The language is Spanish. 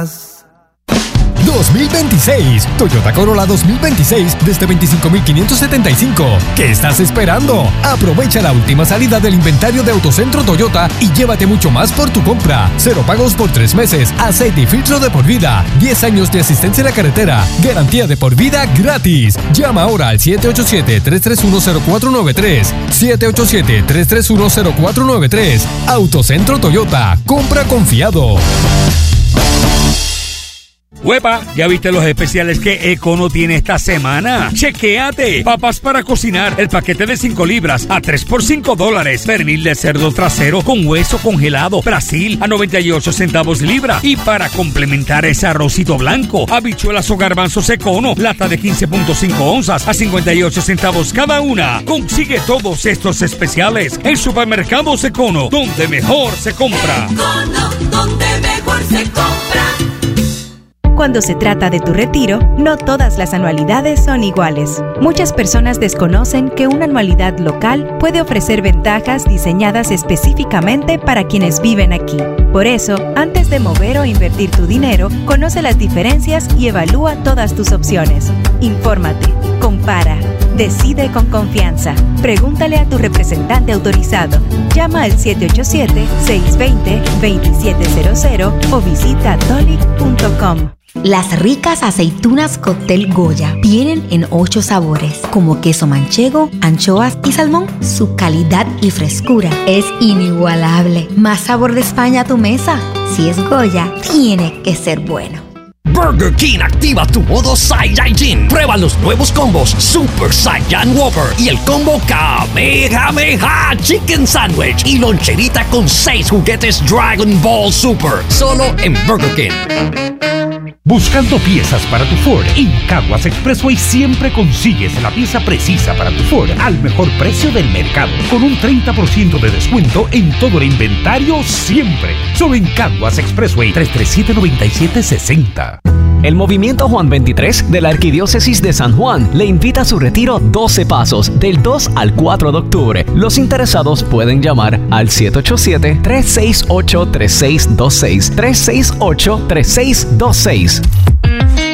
2026. Toyota Corolla 2026 desde $25,575. ¿Qué estás esperando? Aprovecha la última salida del inventario de Autocentro Toyota y llévate mucho más por tu compra. 0 pagos por 3 meses. Aceite y filtro de por vida. 10 años de asistencia en la carretera. Garantía de por vida gratis. Llama ahora al 787-331-0493. 787-331-0493. Autocentro Toyota. Compra confiado. ¡Huepa! ¿Ya viste los especiales que Econo tiene esta semana? ¡Chequéate! Papas para cocinar, el paquete de 5 libras a $3 por $5. Pernil de cerdo trasero con hueso congelado, Brasil a 98 centavos libra. Y para complementar ese arrocito blanco, habichuelas o garbanzos Econo, lata de 15.5 onzas a 58 centavos cada una. Consigue todos estos especiales en Supermercados Econo, donde mejor se compra. Econo, donde mejor se compra. Cuando se trata de tu retiro, no todas las anualidades son iguales. Muchas personas desconocen que una anualidad local puede ofrecer ventajas diseñadas específicamente para quienes viven aquí. Por eso, antes de mover o invertir tu dinero, conoce las diferencias y evalúa todas tus opciones. Infórmate, compara, decide con confianza. Pregúntale a tu representante autorizado. Llama al 787-620-2700 o visita dolic.com. Las ricas aceitunas Cóctel Goya vienen en 8 sabores, como queso manchego, anchoas y salmón. Su calidad y frescura es inigualable. Más sabor de España a tu mesa. Si es Goya, tiene que ser bueno. Burger King activa tu modo Saiyajin. Prueba los nuevos combos Super Saiyan Whopper y el combo Kamehameha Chicken Sandwich y loncherita con 6 juguetes Dragon Ball Super. Solo en Burger King. Buscando piezas para tu Ford, en Caguas Expressway siempre consigues la pieza precisa para tu Ford al mejor precio del mercado, con un 30% de descuento en todo el inventario siempre. Solo en Caguas Expressway, 337-9760. El Movimiento Juan 23 de la Arquidiócesis de San Juan le invita a su retiro 12 Pasos del 2 al 4 de octubre. Los interesados pueden llamar al 787-368-3626, 368-3626.